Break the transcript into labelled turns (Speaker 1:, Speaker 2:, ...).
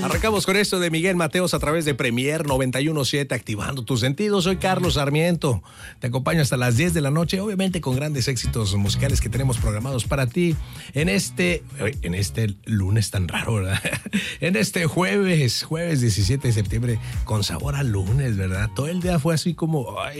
Speaker 1: Arrancamos con esto de Miguel Mateos a través de Premier 91.7, activando tus sentidos. Soy Carlos Sarmiento, te acompaño hasta las 10 de la noche, obviamente con grandes éxitos musicales que tenemos programados para ti en este lunes tan raro, ¿verdad? En este jueves 17 de septiembre, con sabor a lunes, ¿verdad? Todo el día fue así como,